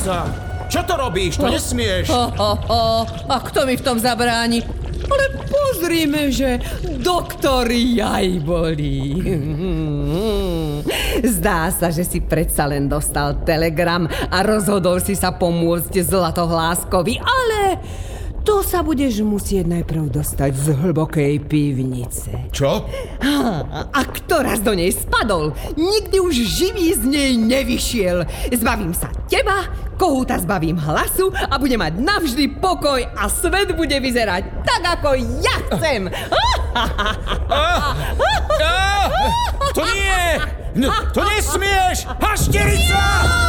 Hašterica! Čo to robíš? To nesmieš! A kto mi v tom zabráni? Ale pozrime, že doktor Jajbolí. Zdá sa, že si predsa len dostal telegram a rozhodol si sa pomôcť Zlatohláskovi, ale to sa budeš musieť najprv dostať z hlbokej pivnice. Čo? A kto raz do nej spadol, nikdy už živý z nej nevyšiel. Zbavím sa teba, kohúta zbavím hlasu a bude mať navždy pokoj a svet bude vyzerať tak, ako ja chcem. To nie! To nesmieš! Hašterica!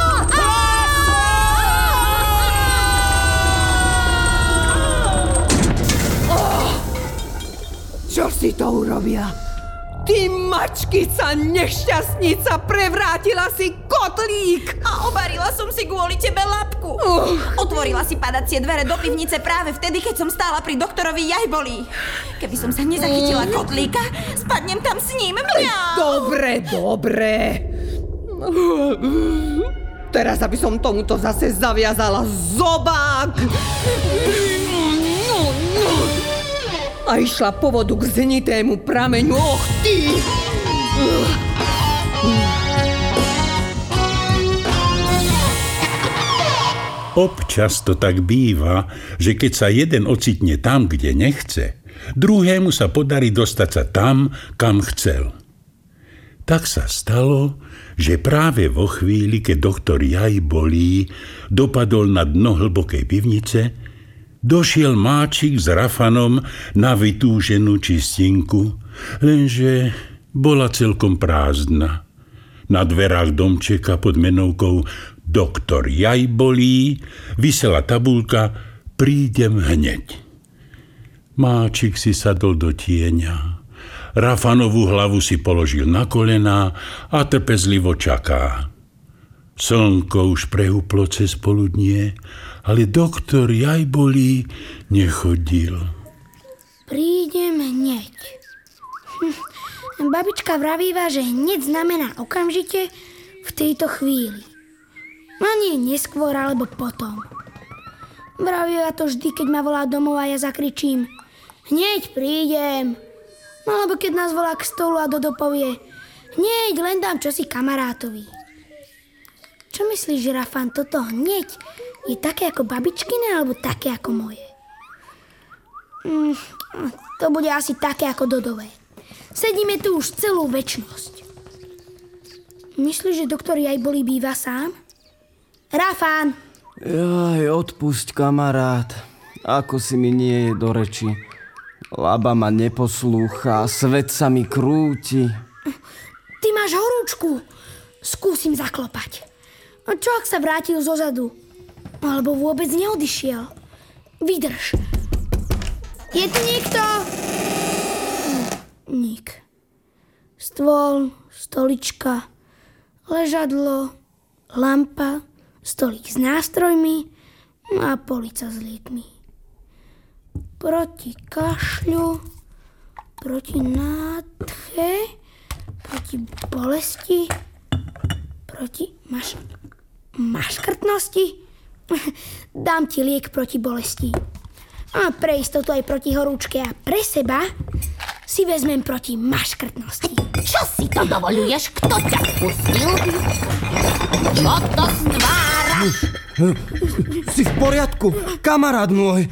Čo si to urobila? Ty mačkica nešťastnica, prevrátila si kotlík! A obarila som si kvôli tebe labku. Otvorila si padacie dvere do pivnice práve vtedy, keď som stála pri doktorovi Jajbolí. Keby som sa nezachytila kotlíka, spadnem tam s ním. Mňau! Dobre. Teraz, aby som tomuto zase zaviazala zobák. A išla po vodu k zenitému prameňu. Och ty! Občas to tak býva, že keď sa jeden ocitne tam, kde nechce, druhému sa podarí dostať sa tam, kam chcel. Tak sa stalo, že práve vo chvíli, keď doktor Jajbolí dopadol na dno hlbokej pivnice, došiel Máčik s Rafanom na vytúženú čistinku, lenže bola celkom prázdna. Na dverách domčeka pod menovkou Doktor Jajbolí visela tabuľka Prídem hneď. Máčik si sadol do tieňa. Rafanovú hlavu si položil na kolená a trpezlivo čaká. Slnko už prehúplo cez poludnie, ale doktor Jajbolí nechodil. Prídem hneď. Babička vravíva, že hneď znamená okamžite v tejto chvíli. No nie neskôr alebo potom. Vravíva to vždy, keď ma volá domov a ja zakričím hneď prídem. No alebo keď nás volá k stolu a Dodo povie hneď len dám čosi kamarátovi. Čo myslíš, Rafan, toto hneď je také ako babičkine alebo také ako moje? To bude asi také ako Dodové. Sedíme tu už celú večnosť. Myslíš, že doktor Jajbolí býva sám? Rafan! Jaj, odpusť, kamarát. Ako si mi nie je do reči. Laba ma neposlúcha, svet sa mi krúti. Ty máš horúčku. Skúsim zaklopať. A čo ak sa vrátil zozadu? Alebo vôbec neodišiel? Vydrž. Je tu niekto? Nik. Stôl, stolička, ležadlo, lampa, stolík s nástrojmi a polica s liekmi. Proti kašľu, proti nádche, proti bolesti, proti maškrtnosti. Dám ti liek proti bolesti. A pre istotu aj proti horúčke a pre seba si vezmem proti maškrtnosti. Čo si to dovoluješ? Kto ťa pustil? Čo to stváraš? Si v poriadku, kamarát môj.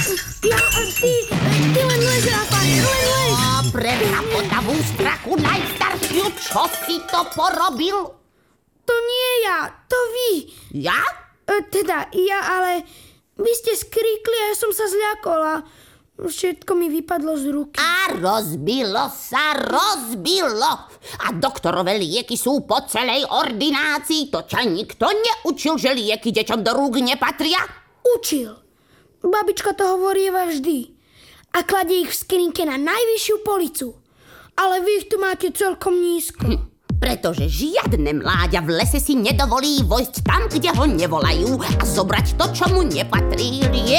Ty len lež, Rafan, len lež. Pre rapotavú strachu najstaršiu, čo si to porobil? To nie ja, to vy. Ja? Teda ja, ale vy ste skríkli a ja som sa zľakol a všetko mi vypadlo z ruky. A rozbilo sa. A doktorové lieky sú po celej ordinácii. To ťa nikto neučil, že lieky deťom do rúk nepatria? Učil. Babička to hovorieva vždy. A kladie ich v skrinke na najvyššiu policu. Ale vy ich tu máte celkom nízko. Pretože žiadne mláďa v lese si nedovolí vojsť tam, kde ho nevolajú a zobrať to, čo mu nepatrí.